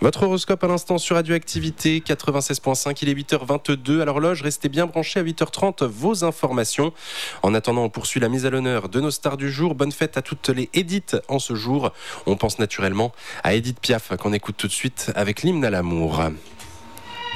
Votre horoscope à l'instant sur Radioactivité 96.5, il est 8h22 à l'horloge. Restez bien branchés à 8h30, vos informations. En attendant, on poursuit la mise à l'honneur de nos stars du jour. Bonne fête à toutes les Edith en ce jour. On pense naturellement à Edith Piaf qu'on écoute tout de suite avec l'hymne à l'amour.